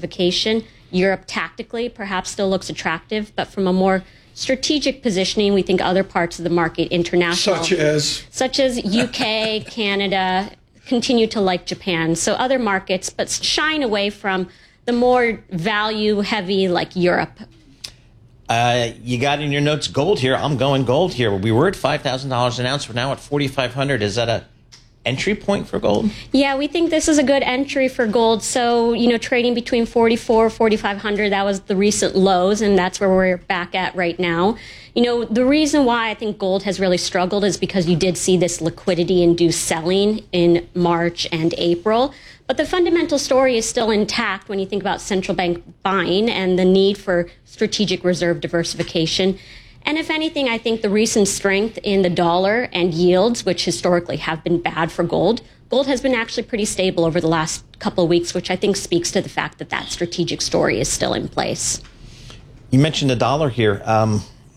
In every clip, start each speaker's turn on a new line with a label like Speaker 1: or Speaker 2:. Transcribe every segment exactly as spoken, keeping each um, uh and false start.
Speaker 1: diversification. Europe tactically perhaps still looks attractive, but from a more strategic positioning, we think other parts of the market, international,
Speaker 2: such as
Speaker 1: such as U K, Canada, continue to like Japan. So other markets, but shying away from the more value-heavy like Europe.
Speaker 3: Uh, you got in your notes gold here. I'm going gold here. We were at five thousand dollars an ounce. We're now at forty-five hundred dollars. Is that a entry point for gold?
Speaker 1: Yeah, we think this is a good entry for gold. So, you know, trading between forty-four, forty-five hundred, that was the recent lows, and that's where we're back at right now. You know, the reason why I think gold has really struggled is because you did see this liquidity-induced selling in March and April. But the fundamental story is still intact when you think about central bank buying and the need for strategic reserve diversification. And if anything, I think the recent strength in the dollar and yields, which historically have been bad for gold, gold has been actually pretty stable over the last couple of weeks, which I think speaks to the fact that that strategic story is still in place.
Speaker 3: You mentioned the dollar here. Um,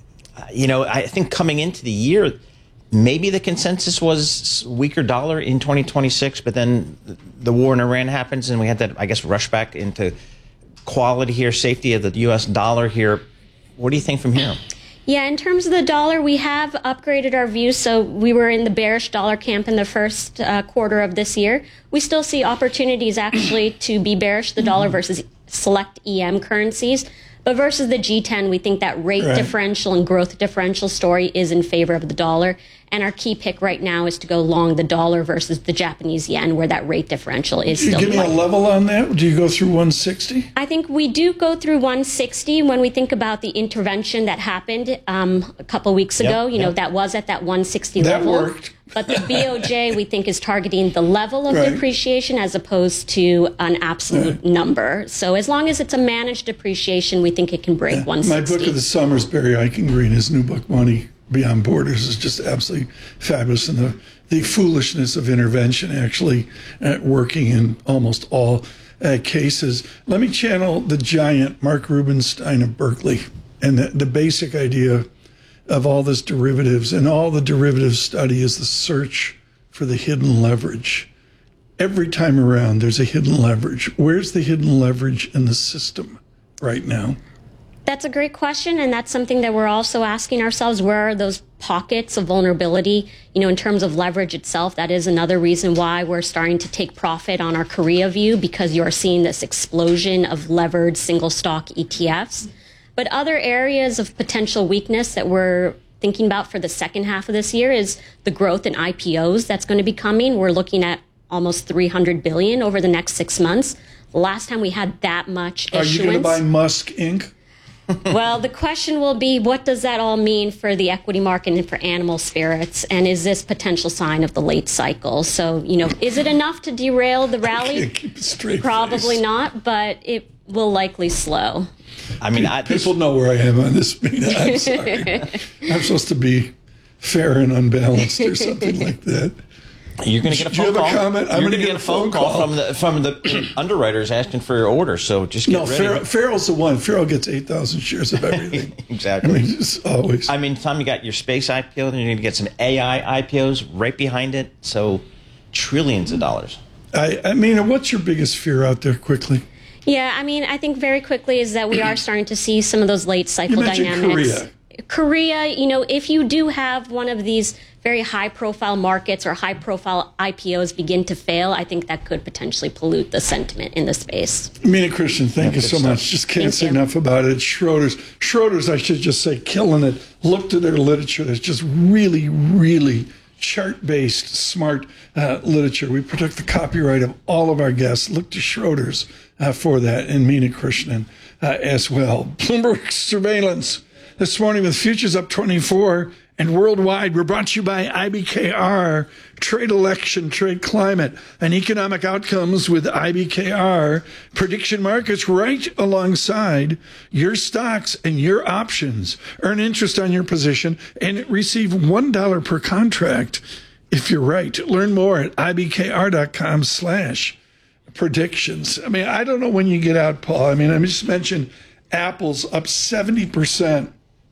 Speaker 3: you know, I think coming into the year, maybe the consensus was weaker dollar in twenty twenty-six, but then the war in Iran happens and we had that, I guess, rush back into quality here, safety of the U S dollar here. What do you think from here?
Speaker 1: Yeah, in terms of the dollar, we have upgraded our view. So we were in the bearish dollar camp in the first uh, quarter of this year. We still see opportunities actually to be bearish the dollar versus select E M currencies. But versus the G ten, we think that rate right. differential and growth differential story is in favor of the dollar. And our key pick right now is to go long the dollar versus the Japanese yen, where that rate differential is still.
Speaker 2: Do you give me a level on that? Do you go through one sixty?
Speaker 1: I think we do go through one sixty when we think about the intervention that happened um, a couple weeks ago. Yep, you know, yep. that was at that one sixty
Speaker 2: that
Speaker 1: level.
Speaker 2: That worked.
Speaker 1: But the B O J, we think, is targeting the level of
Speaker 2: right.
Speaker 1: depreciation as opposed to an absolute right. number. So as long as it's a managed depreciation, we think it can break yeah. one sixty.
Speaker 2: My book of the summer is Barry Eichengreen. His new book, Money Beyond Borders, is just absolutely fabulous. And the, the foolishness of intervention actually uh, working in almost all uh, cases. Let me channel the giant Mark Rubenstein of Berkeley and the, the basic idea of all this derivatives, and all the derivative study is the search for the hidden leverage. Every time around, there's a hidden leverage. Where's the hidden leverage in the system right now?
Speaker 1: That's a great question, and that's something that we're also asking ourselves. Where are those pockets of vulnerability? You know, in terms of leverage itself, that is another reason why we're starting to take profit on our Korea view, because you're seeing this explosion of levered single stock E T Fs. But other areas of potential weakness that we're thinking about for the second half of this year is the growth in I P Os that's going to be coming. We're looking at almost three hundred billion dollars over the next six months. The last time we had that much issuance.
Speaker 2: Are you going to buy Musk Incorporated?
Speaker 1: Well, the question will be, what does that all mean for the equity market and for animal spirits? And is this potential sign of the late cycle? So, you know, is it enough to derail the rally?
Speaker 2: I can't keep a straight
Speaker 1: Probably
Speaker 2: face.
Speaker 1: not, but it will likely slow.
Speaker 3: I mean, I,
Speaker 2: people know where I am on this meeting. I'm sorry. I'm supposed to be fair and unbalanced or something like that.
Speaker 3: You're going to get a phone
Speaker 2: Do you
Speaker 3: call.
Speaker 2: have a comment? I'm
Speaker 3: You're
Speaker 2: going to
Speaker 3: get a phone call, call from the from the underwriters asking for your order. So just get
Speaker 2: no,
Speaker 3: ready.
Speaker 2: Farrell, Farrell's the one. Farrell gets eight thousand shares of everything.
Speaker 3: Exactly.
Speaker 2: I mean, just always.
Speaker 3: I mean, Tom, you got your space I P O, then you're going to get some A I I P Os right behind it. So trillions of dollars.
Speaker 2: I, I mean, what's your biggest fear out there, quickly?
Speaker 1: Yeah, I mean, I think very quickly is that we are starting to see some of those late cycle
Speaker 2: you mentioned
Speaker 1: dynamics.
Speaker 2: Korea.
Speaker 1: Korea, you know, if you do have one of these very high-profile markets or high-profile I P Os begin to fail, I think that could potentially pollute the sentiment in the space.
Speaker 2: Mina Christian, thank yeah, you so stuff. much. Just can't
Speaker 1: thank
Speaker 2: say
Speaker 1: you.
Speaker 2: enough about it. Schroeder's, Schroeder's, I should just say, killing it. Look to their literature. That's just really, really chart-based, smart uh, literature. We protect the copyright of all of our guests. Look to Schroeder's uh, for that, and Mina Christian uh, as well. Bloomberg Surveillance this morning with futures up twenty-four and worldwide. We're brought to you by I B K R, Trade Election, Trade Climate, and Economic Outcomes with I B K R. Prediction markets right alongside your stocks and your options. Earn interest on your position and receive one dollar per contract if you're right. Learn more at ibkr.com slash predictions. I mean, I don't know when you get out, Paul. I mean, I just mentioned Apple's up seventy percent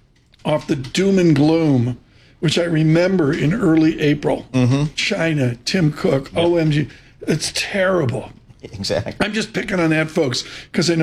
Speaker 2: off the doom and gloom, which I remember in early April. Mm-hmm. China, Tim Cook, yep. O M G. It's terrible.
Speaker 3: Exactly.
Speaker 2: I'm just picking on that, folks, because I know